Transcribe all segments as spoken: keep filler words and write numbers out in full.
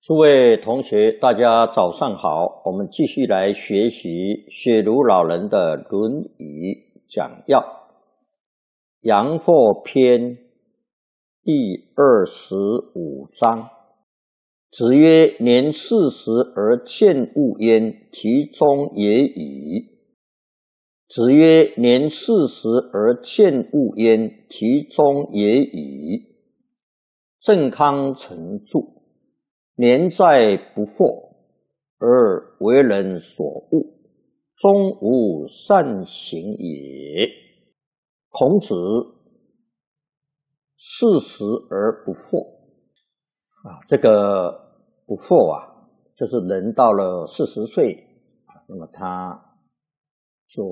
诸位同学，大家早上好。我们继续来学习雪庐老人的《论语》讲要，阳货篇第二十五章。子曰：年四十而见物焉，其中也已。子曰：年四十而见物焉，其中也已。郑康曾著。年在不惑，而为人所恶，终无善行也。孔子四十而不惑啊，这个不惑啊，就是人到了四十岁啊，那么他就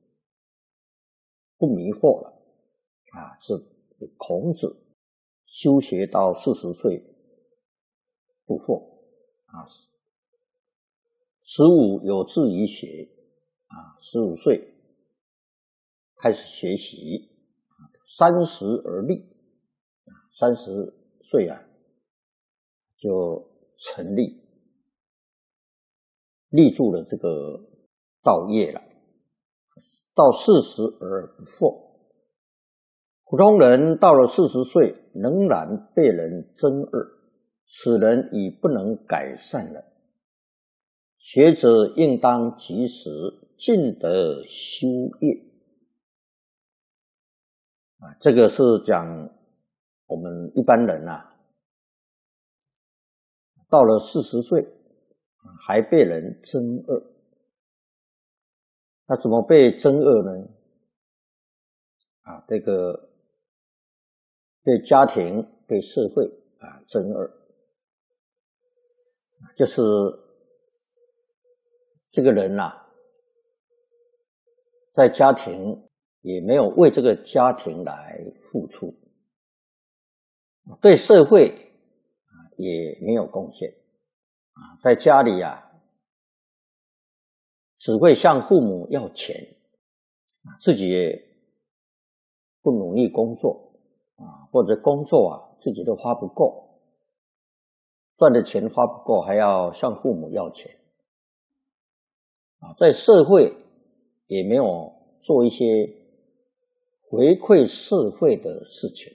不迷惑了啊，是孔子修学到四十岁。不惑啊，十五有志于学啊，十五岁开始学习，三十而立，三十岁啊就成立，立住了这个道业了。到四十而不惑，普通人到了四十岁仍然被人憎恶。此人已不能改善了，学者应当及时尽德修业啊，这个是讲我们一般人啊，到了四十岁还被人憎恶，那怎么被憎恶呢？啊，这个被家庭、被社会啊憎恶。就是这个人啊，在家庭也没有为这个家庭来付出，对社会也没有贡献啊，在家里啊只会向父母要钱，自己也不努力工作啊，或者工作啊自己都花不够。赚的钱花不够，还要向父母要钱啊！在社会也没有做一些回馈社会的事情。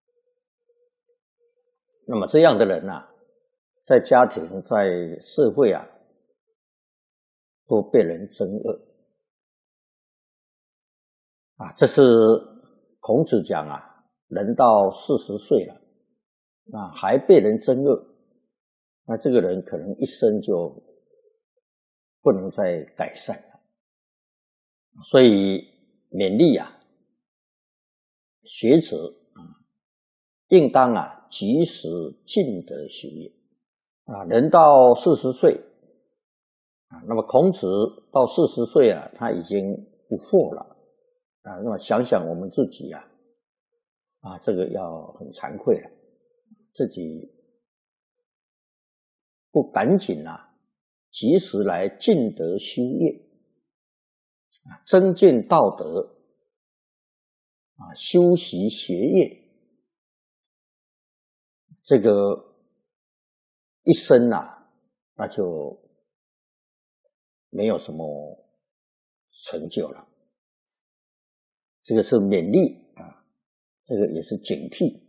那么这样的人啊，在家庭、在社会啊，都被人憎恶啊！这是孔子讲啊，人到四十岁了，那还被人憎恶。那这个人可能一生就不能再改善了，所以勉励啊，学者啊，应当啊及时尽德修业啊。人到四十岁啊，那么孔子到四十岁啊，他已经不惑了啊。那么想想我们自己啊，啊，这个要很惭愧了，自己。不赶紧啊，及时来尽德修业啊，增进道德啊，修习学业，这个一生啊，那就没有什么成就了。这个是勉励啊，这个也是警惕。